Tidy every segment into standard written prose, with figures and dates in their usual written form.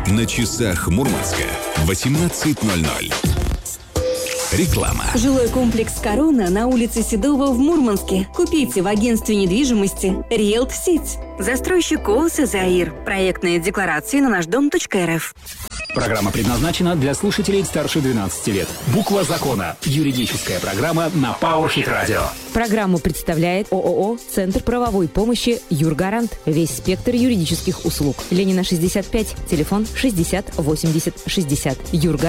На часах Мурманска 18:00. Реклама. Жилой комплекс «Корона» на улице Седова в Мурманске. Купите в агентстве недвижимости «Риэлт Сеть». Застройщик ООО «Заир». Проектные декларации на нашдом.рф. Программа предназначена для слушателей старше 12 лет. Буква закона. Юридическая программа на PowerHit Radio. Программу представляет ООО «Центр правовой помощи Юргарант». Весь спектр юридических услуг. Ленина, 65. Телефон 60 80 60.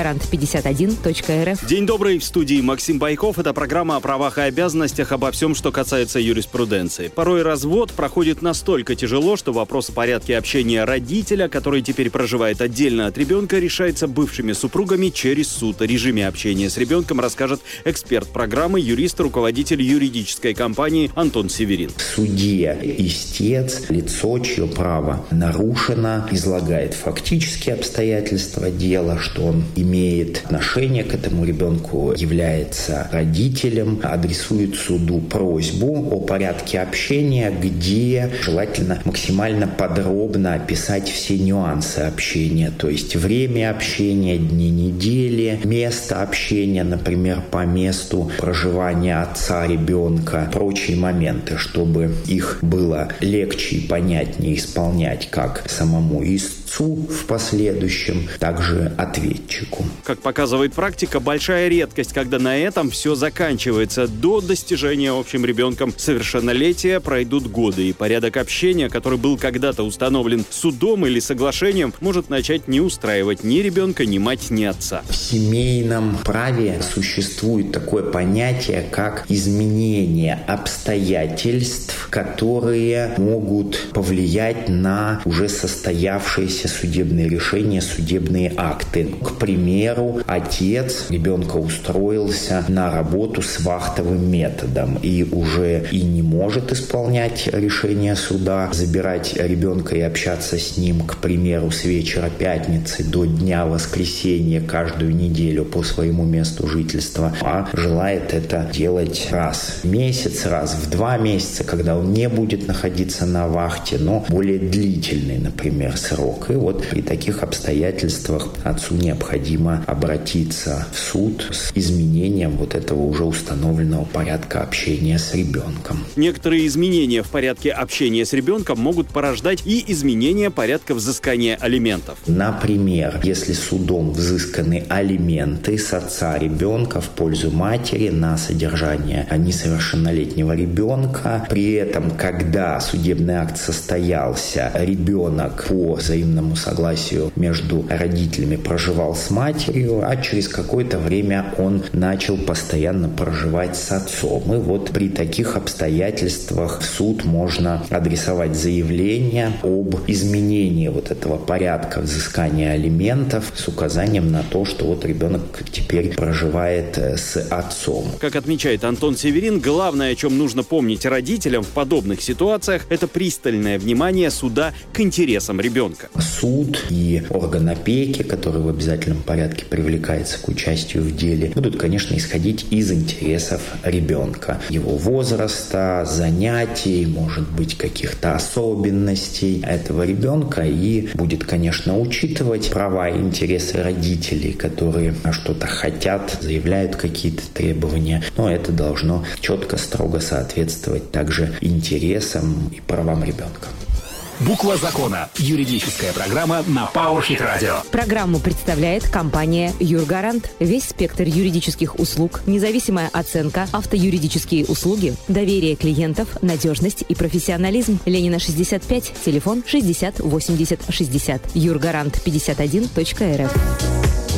Юргарант51.рф. День добрый. В студии Максим Байков. Это программа о правах и обязанностях, обо всем, что касается юриспруденции. Порой развод проходит настолько тяжело, что вопрос о порядке общения родителя, который теперь проживает отдельно от ребенка, решается бывшими супругами через суд. О режиме общения с ребенком расскажет эксперт программы, юрист, руководитель юридической компании Антон Северин. Судья, истец, лицо, чье право нарушено, излагает фактические обстоятельства дела, что он имеет отношение к этому ребенку, является родителем, адресует суду просьбу о порядке общения, где желательно максимально подробно описать все нюансы общения, то есть время общения, дни недели, место общения, например, по месту проживания отца ребенка, прочие моменты, чтобы их было легче и понятнее исполнять как самому истцу в последующем, также ответчику. Как показывает практика, большая редкость, когда на этом все заканчивается. До достижения общим ребенком совершеннолетия пройдут годы, и порядок общения, который был когда-то установлен судом или соглашением, может начать не устраивать ни ребенка, ни мать, ни отца. В семейном праве существует такое понятие, как изменение обстоятельств, которые могут повлиять на уже состоявшиеся судебные решения, судебные акты. К примеру, отец ребенка устроился на работу с вахтовым методом и уже и не может исполнять решение суда, забирать ребенка и общаться с ним, к примеру, с вечера пятницы до дня воскресенья каждую неделю по своему месту жительства, а желает это делать раз в месяц, раз в 2 месяца, когда он не будет находиться на вахте, но более длительный, например, срок. И вот при таких обстоятельствах отцу необходимо обратиться в суд с изменением вот этого уже установленного порядка общения с ребенком. Некоторые изменения в порядке общения с ребенком могут порождать и изменения порядка взыскания алиментов. Например, если судом взысканы алименты с отца ребенка в пользу матери на содержание несовершеннолетнего ребенка, при этом, когда судебный акт состоялся, ребенок по взаимному согласию между родителями проживал с матерью, а через какое-то время он начал постоянно проживать с отцом. И вот при таких обстоятельствах в суд можно адресовать заявление об изменении вот этого порядка взыскания алиментов с указанием на то, что вот ребенок теперь проживает с отцом. Как отмечает Антон Северин, главное, о чем нужно помнить родителям в подобных ситуациях, это пристальное внимание суда к интересам ребенка. Суд и орган опеки, который в обязательном порядке привлекается к участию в деле, будут, конечно, исходить из интересов ребенка, его возраста, занятий, может быть, каких-то особенностей этого ребенка, и будет, конечно, учитывать права и интересы родителей, которые что-то хотят, заявляют какие-то требования, но это должно четко, строго соответствовать также интересам и правам ребенка. Буква закона. Юридическая программа на PowerHit Radio. Программу представляет компания Юргарант. Весь спектр юридических услуг, независимая оценка, автоюридические услуги, доверие клиентов, надежность и профессионализм. Ленина, 65. Телефон 60 80 60. Юргарант51.рф.